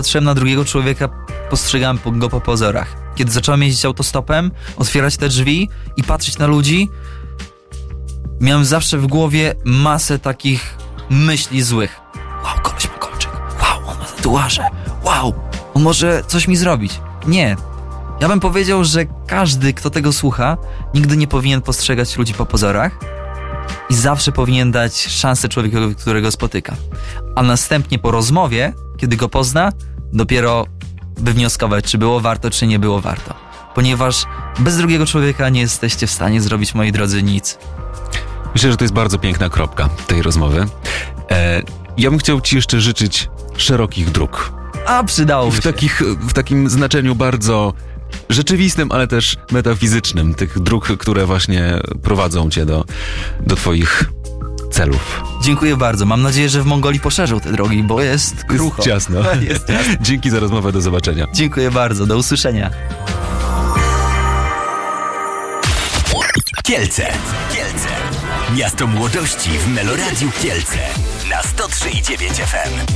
Patrzyłem na drugiego człowieka, postrzegałem go po pozorach. Kiedy zacząłem jeździć autostopem, otwierać te drzwi i patrzeć na ludzi, miałem zawsze w głowie masę takich myśli złych. Wow, koleś ma kolczyk. Wow, on ma tatuaże. Wow, on może coś mi zrobić. Nie. Ja bym powiedział, że każdy, kto tego słucha, nigdy nie powinien postrzegać ludzi po pozorach i zawsze powinien dać szansę człowiekowi, którego spotyka. A następnie po rozmowie, kiedy go pozna, dopiero wywnioskować, czy było warto, czy nie było warto. Ponieważ bez drugiego człowieka nie jesteście w stanie zrobić, moi drodzy, nic. Myślę, że to jest bardzo piękna kropka tej rozmowy. Ja bym chciał ci jeszcze życzyć szerokich dróg. A przydałoby się. W takim znaczeniu bardzo rzeczywistym, ale też metafizycznym. Tych dróg, które właśnie prowadzą cię do twoich celów. Dziękuję bardzo. Mam nadzieję, że w Mongolii poszerzą te drogi, bo jest krucho. Jest ciasno. Jest ciasno. Dzięki za rozmowę. Do zobaczenia. Dziękuję bardzo. Do usłyszenia. Kielce. Miasto młodości w Meloradiu Kielce na 103,9 FM.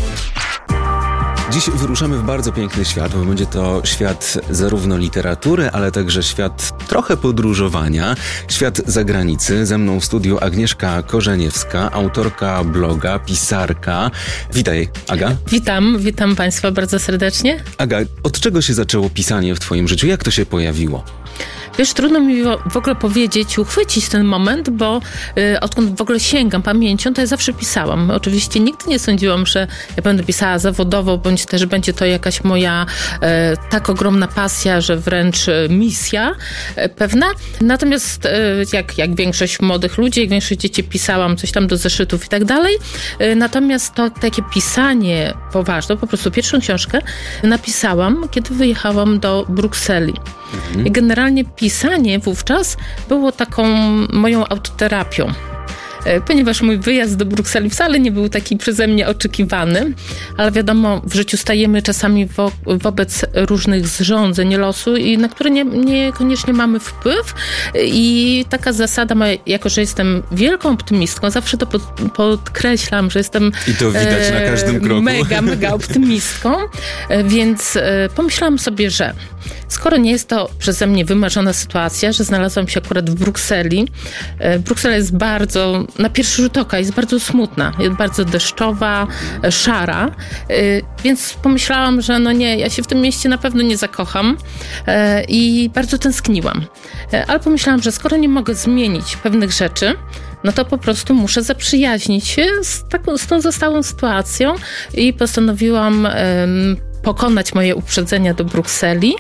Dziś wyruszamy w bardzo piękny świat, bo będzie to świat zarówno literatury, ale także świat trochę podróżowania, świat zagranicy. Ze mną w studiu Agnieszka Korzeniewska, autorka bloga, pisarka. Witaj, Aga. Witam Państwa bardzo serdecznie. Aga, od czego się zaczęło pisanie w twoim życiu? Jak to się pojawiło? Wiesz, trudno mi w ogóle powiedzieć, uchwycić ten moment, bo odkąd w ogóle sięgam pamięcią, to ja zawsze pisałam. Oczywiście nigdy nie sądziłam, że ja będę pisała zawodowo, bądź też będzie to jakaś moja tak ogromna pasja, że wręcz misja pewna. Natomiast jak większość młodych ludzi, jak większość dzieci pisałam coś tam do zeszytów i tak dalej. Natomiast to takie pisanie poważne, po prostu pierwszą książkę napisałam, kiedy wyjechałam do Brukseli. I generalnie pisanie wówczas było taką moją autoterapią. Ponieważ mój wyjazd do Brukseli wcale nie był taki przeze mnie oczekiwany, ale wiadomo, w życiu stajemy czasami wobec różnych zrządzeń losu, i na które niekoniecznie mamy wpływ. I taka zasada moja, jako że jestem wielką optymistką, zawsze to podkreślam, że jestem i to widać na każdym kroku. Mega optymistką, więc pomyślałam sobie, że skoro nie jest to przeze mnie wymarzona sytuacja, że znalazłam się akurat w Brukseli. Bruksela jest bardzo, na pierwszy rzut oka jest bardzo smutna, jest bardzo deszczowa, szara, więc pomyślałam, że no nie, ja się w tym mieście na pewno nie zakocham i bardzo tęskniłam. Ale pomyślałam, że skoro nie mogę zmienić pewnych rzeczy, no to po prostu muszę zaprzyjaźnić się z tą zastałą sytuacją i postanowiłam pokonać moje uprzedzenia do Brukseli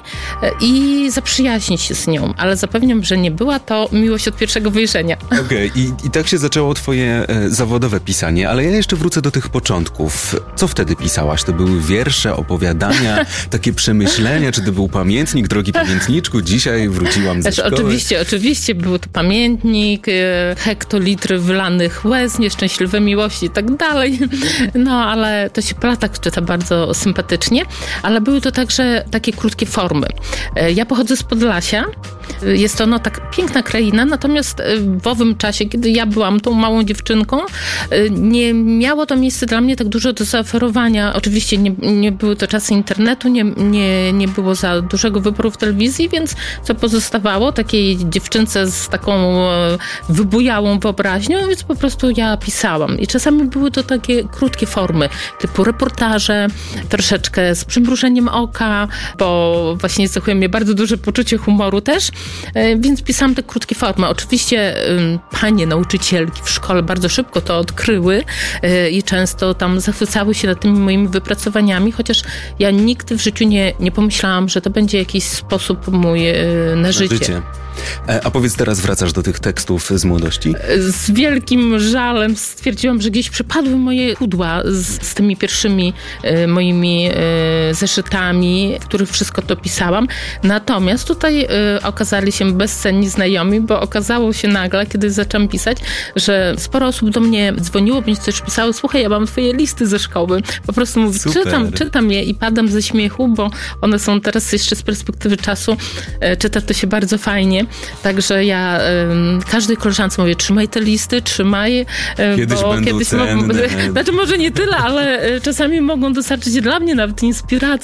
i zaprzyjaźnić się z nią. Ale zapewniam, że nie była to miłość od pierwszego wejrzenia. Okej, i tak się zaczęło twoje zawodowe pisanie, ale ja jeszcze wrócę do tych początków. Co wtedy pisałaś? To były wiersze, opowiadania, takie przemyślenia? Czy to był pamiętnik? Drogi pamiętniczku, dzisiaj wróciłam ze szkoły. Oczywiście był to pamiętnik, hektolitry wylanych łez, nieszczęśliwe miłości i tak dalej. No, ale to się tak czyta bardzo sympatycznie. Ale były to także takie krótkie formy. Ja pochodzę z Podlasia. Jest to tak piękna kraina, natomiast w owym czasie, kiedy ja byłam tą małą dziewczynką, nie miało to miejsce dla mnie tak dużo do zaoferowania. Oczywiście nie były to czasy internetu, nie było za dużego wyboru w telewizji, więc co pozostawało takiej dziewczynce z taką wybujałą wyobraźnią, więc po prostu ja pisałam. I czasami były to takie krótkie formy, typu reportaże, troszeczkę z przymrużeniem oka, bo właśnie cechuje mnie bardzo duże poczucie humoru też, więc pisałam te krótkie formy. Oczywiście panie nauczycielki w szkole bardzo szybko to odkryły i często tam zachwycały się nad tymi moimi wypracowaniami, chociaż ja nigdy w życiu nie pomyślałam, że to będzie jakiś sposób mój na życie. A powiedz, teraz wracasz do tych tekstów z młodości? Z wielkim żalem stwierdziłam, że gdzieś przepadły moje pudła z tymi pierwszymi moimi zeszytami, w których wszystko to pisałam. Natomiast tutaj okazali się bezcenni znajomi, bo okazało się nagle, kiedy zaczęłam pisać, że sporo osób do mnie dzwoniło, bądź też pisało: słuchaj, ja mam twoje listy ze szkoły. Po prostu mówię, czytam je i padam ze śmiechu, bo one są teraz jeszcze z perspektywy czasu, czyta to się bardzo fajnie. Także ja każdej koleżance mówię, trzymaj te listy, trzymaj, Kiedyś bo będą kiedyś cenne. znaczy może nie tyle, ale czasami mogą dostarczyć dla mnie nawet inspiracji.